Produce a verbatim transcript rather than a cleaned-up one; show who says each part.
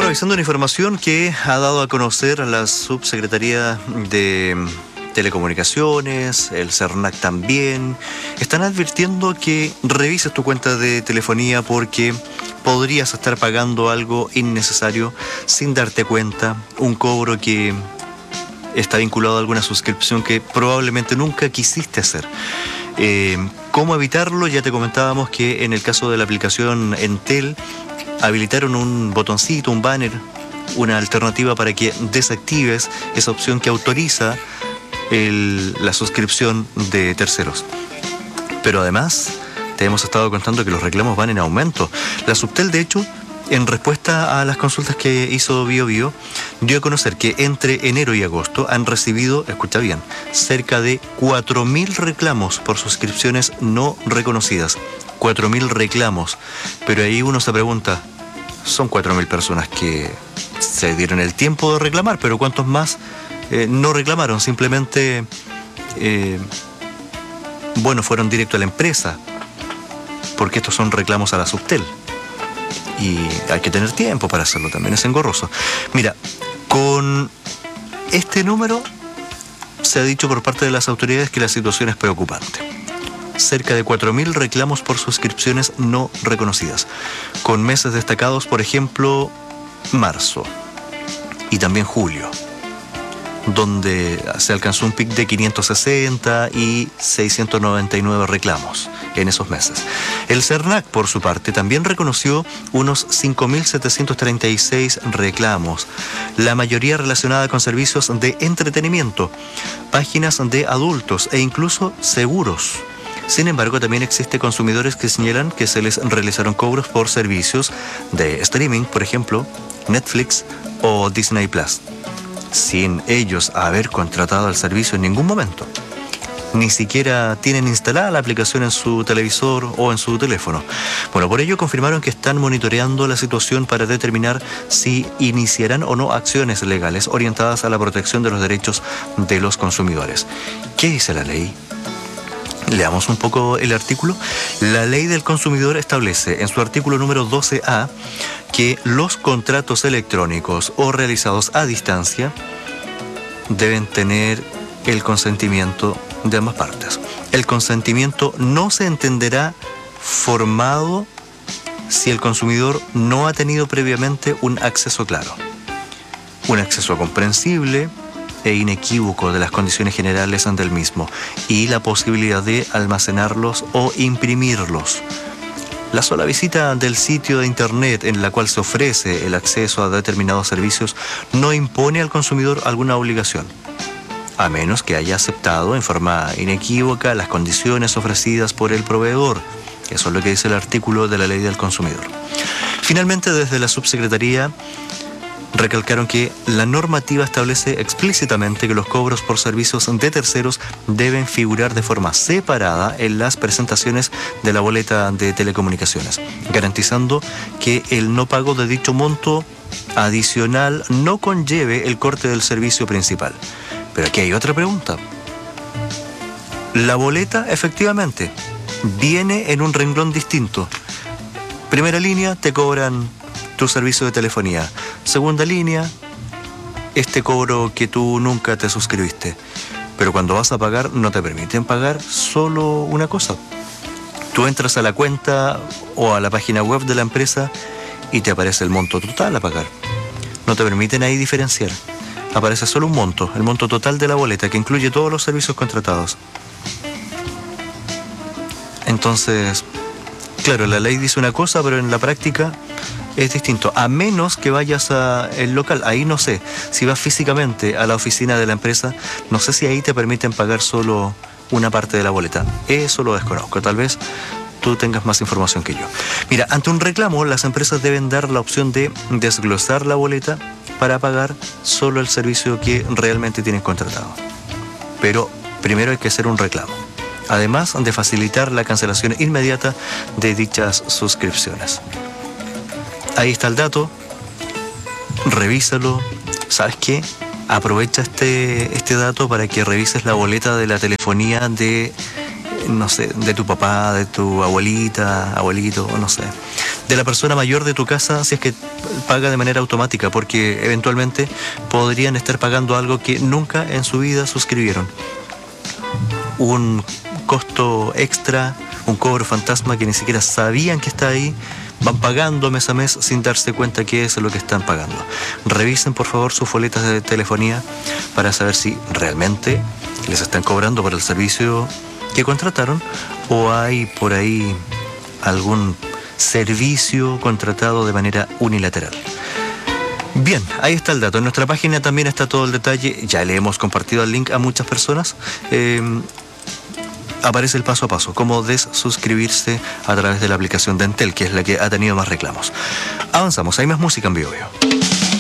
Speaker 1: revisando una información que ha dado a conocer a la Subsecretaría de Telecomunicaciones, el CERNAC también. Están advirtiendo que revises tu cuenta de telefonía porque podrías estar pagando algo innecesario sin darte cuenta, un cobro que está vinculado a alguna suscripción que probablemente nunca quisiste hacer. Eh, ¿Cómo evitarlo? Ya te comentábamos que en el caso de la aplicación Entel habilitaron un botoncito, un banner, una alternativa para que desactives esa opción que autoriza el, la suscripción de terceros. Pero además te hemos estado contando que los reclamos van en aumento. La Subtel, de hecho, en respuesta a las consultas que hizo BioBio, dio a conocer que entre enero y agosto han recibido, escucha bien, cerca de cuatro mil reclamos por suscripciones no reconocidas. cuatro mil reclamos. Pero ahí uno se pregunta, son cuatro mil personas que se dieron el tiempo de reclamar, pero ¿cuántos más eh, no reclamaron? Simplemente, eh, bueno, fueron directo a la empresa, porque estos son reclamos a la Subtel. Y hay que tener tiempo para hacerlo, también es engorroso. Mira, con este número se ha dicho por parte de las autoridades que la situación es preocupante. Cerca de cuatro mil reclamos por suscripciones no reconocidas, con meses destacados, por ejemplo, marzo y también julio, donde se alcanzó un pic de quinientos sesenta y seiscientos noventa y nueve reclamos en esos meses. El CERNAC, por su parte, también reconoció unos cinco mil setecientos treinta y seis reclamos, la mayoría relacionada con servicios de entretenimiento, páginas de adultos e incluso seguros. Sin embargo, también existen consumidores que señalan que se les realizaron cobros por servicios de streaming, por ejemplo, Netflix o Disney Plus, sin ellos haber contratado el servicio en ningún momento. Ni siquiera tienen instalada la aplicación en su televisor o en su teléfono. Bueno, por ello confirmaron que están monitoreando la situación para determinar si iniciarán o no acciones legales orientadas a la protección de los derechos de los consumidores. ¿Qué dice la ley? Leamos un poco el artículo. La Ley del Consumidor establece en su artículo número doce A que los contratos electrónicos o realizados a distancia deben tener el consentimiento de ambas partes. El consentimiento no se entenderá formado si el consumidor no ha tenido previamente un acceso claro, un acceso comprensible e inequívoco de las condiciones generales del mismo y la posibilidad de almacenarlos o imprimirlos. La sola visita del sitio de internet en la cual se ofrece el acceso a determinados servicios no impone al consumidor alguna obligación, a menos que haya aceptado en forma inequívoca las condiciones ofrecidas por el proveedor. Eso es lo que dice el artículo de la Ley del Consumidor. Finalmente, desde la Subsecretaría recalcaron que la normativa establece explícitamente que los cobros por servicios de terceros deben figurar de forma separada en las presentaciones de la boleta de telecomunicaciones, garantizando que el no pago de dicho monto adicional no conlleve el corte del servicio principal. Pero aquí hay otra pregunta. La boleta, efectivamente, viene en un renglón distinto. Primera línea, te cobran tu servicio de telefonía. Segunda línea, este cobro que tú nunca te suscribiste. Pero cuando vas a pagar, no te permiten pagar solo una cosa. Tú entras a la cuenta o a la página web de la empresa y te aparece el monto total a pagar. No te permiten ahí diferenciar. Aparece solo un monto, el monto total de la boleta, que incluye todos los servicios contratados. Entonces, claro, la ley dice una cosa, pero en la práctica es distinto, a menos que vayas al local. Ahí no sé, si vas físicamente a la oficina de la empresa, no sé si ahí te permiten pagar solo una parte de la boleta. Eso lo desconozco, tal vez tú tengas más información que yo. Mira, ante un reclamo, las empresas deben dar la opción de desglosar la boleta para pagar solo el servicio que realmente tienen contratado. Pero primero hay que hacer un reclamo, además de facilitar la cancelación inmediata de dichas suscripciones. Ahí está el dato, revísalo. ¿Sabes qué? Aprovecha este, este dato para que revises la boleta de la telefonía de, no sé, de tu papá, de tu abuelita, abuelito, no sé, de la persona mayor de tu casa si es que paga de manera automática, porque eventualmente podrían estar pagando algo que nunca en su vida suscribieron. Un costo extra, un cobro fantasma que ni siquiera sabían que está ahí, van pagando mes a mes sin darse cuenta qué es lo que están pagando. Revisen por favor sus boletas de telefonía para saber si realmente les están cobrando por el servicio que contrataron o hay por ahí algún servicio contratado de manera unilateral. Bien, ahí está el dato. En nuestra página también está todo el detalle. Ya le hemos compartido el link a muchas personas. Eh, aparece el paso a paso, cómo desuscribirse a través de la aplicación de Entel, que es la que ha tenido más reclamos. Avanzamos, hay más música en Bio Bio.